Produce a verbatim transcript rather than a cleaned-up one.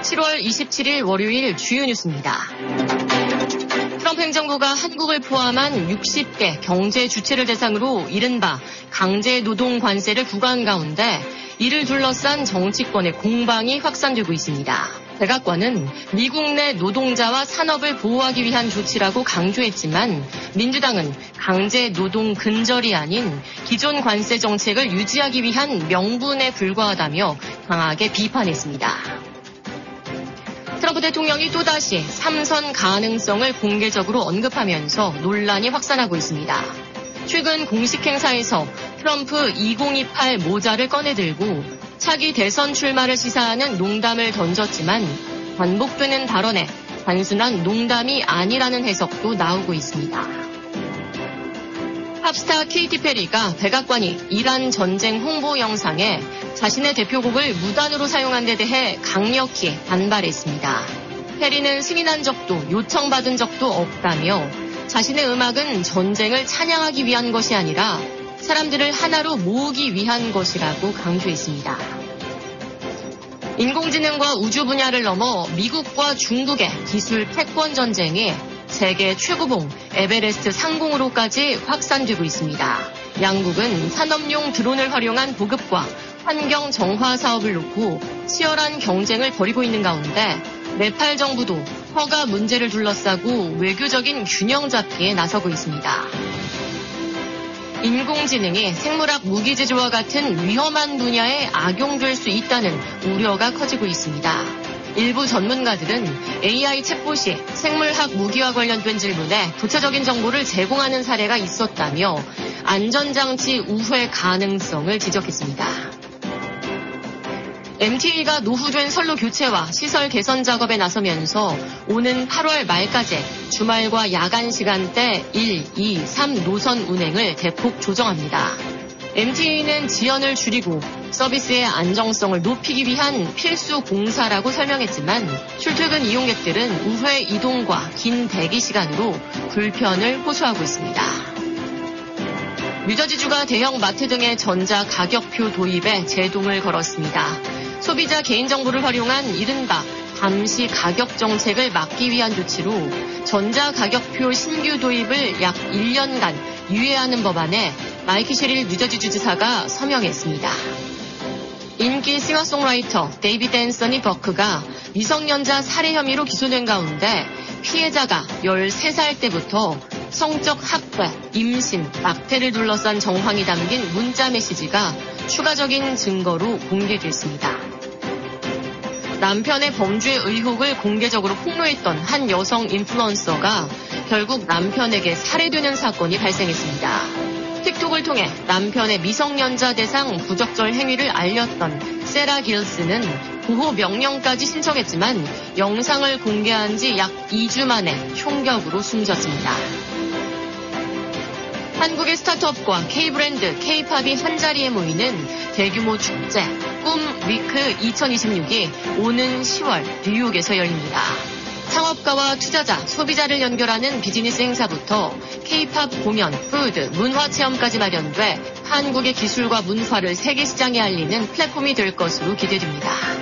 칠월 이십칠일 월요일 주요 뉴스입니다. 트럼프 행정부가 한국을 포함한 육십 개 경제 주체를 대상으로 이른바 강제 노동 관세를 부과한 가운데 이를 둘러싼 정치권의 공방이 확산되고 있습니다. 백악관은 미국 내 노동자와 산업을 보호하기 위한 조치라고 강조했지만 민주당은 강제 노동 근절이 아닌 기존 관세 정책을 유지하기 위한 명분에 불과하다며 강하게 비판했습니다. 트럼프 대통령이 또다시 삼선 가능성을 공개적으로 언급하면서 논란이 확산하고 있습니다. 최근 공식 행사에서 트럼프 이천이십팔 모자를 꺼내들고 차기 대선 출마를 시사하는 농담을 던졌지만 반복되는 발언에 단순한 농담이 아니라는 해석도 나오고 있습니다. 팝스타 케이티 페리가 백악관이 이란 전쟁 홍보 영상에 자신의 대표곡을 무단으로 사용한 데 대해 강력히 반발했습니다. 페리는 승인한 적도 요청받은 적도 없다며 자신의 음악은 전쟁을 찬양하기 위한 것이 아니라 사람들을 하나로 모으기 위한 것이라고 강조했습니다. 인공지능과 우주 분야를 넘어 미국과 중국의 기술 패권 전쟁이 세계 최고봉 에베레스트 상공으로까지 확산되고 있습니다. 양국은 산업용 드론을 활용한 보급과 환경 정화 사업을 놓고 치열한 경쟁을 벌이고 있는 가운데 네팔 정부도 허가 문제를 둘러싸고 외교적인 균형 잡기에 나서고 있습니다. 인공지능이 생물학 무기 제조와 같은 위험한 분야에 악용될 수 있다는 우려가 커지고 있습니다. 일부 전문가들은 에이아이 챗봇이 생물학 무기와 관련된 질문에 구체적인 정보를 제공하는 사례가 있었다며 안전장치 우회 가능성을 지적했습니다. 엠티에이가 노후된 선로 교체와 시설 개선 작업에 나서면서 오는 팔월 말까지 주말과 야간 시간대 일, 이, 삼 노선 운행을 대폭 조정합니다. 엠티에이는 지연을 줄이고 서비스의 안정성을 높이기 위한 필수 공사라고 설명했지만 출퇴근 이용객들은 우회 이동과 긴 대기 시간으로 불편을 호소하고 있습니다. 뉴저지주가 대형 마트 등의 전자 가격표 도입에 제동을 걸었습니다. 소비자 개인정보를 활용한 이른바 감시 가격 정책을 막기 위한 조치로 전자가격표 신규 도입을 약 일 년간 유예하는 법안에 마이크 셰릴 뉴저지주 지사가 서명했습니다. 인기 싱어송라이터 데이비드 앤서니 버크가 미성년자 살해 혐의로 기소된 가운데 피해자가 열세 살 때부터 성적 학대, 임신, 낙태를 둘러싼 정황이 담긴 문자 메시지가 추가적인 증거로 공개됐습니다. 남편의 범죄 의혹을 공개적으로 폭로했던 한 여성 인플루언서가 결국 남편에게 살해되는 사건이 발생했습니다. 틱톡을 통해 남편의 미성년자 대상 부적절 행위를 알렸던 세라 길스는 보호 명령까지 신청했지만 영상을 공개한 지 약 이 주 만에 총격으로 숨졌습니다. 한국의 스타트업과 K브랜드, K팝이 한자리에 모이는 대규모 축제 꿈 위크 이천이십육이 오는 시월 뉴욕에서 열립니다. 창업가와 투자자, 소비자를 연결하는 비즈니스 행사부터 K팝 공연, 푸드, 문화 체험까지 마련돼 한국의 기술과 문화를 세계 시장에 알리는 플랫폼이 될 것으로 기대됩니다.